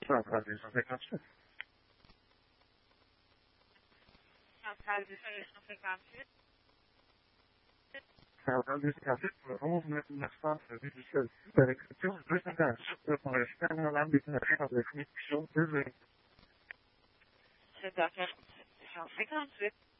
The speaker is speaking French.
Central 258. Central 258. Central 258 pour le 11 916 du seul. Avec l'écriture 258 pour le système normal des pénétrés par le finition 2. C'est d'accord. 258.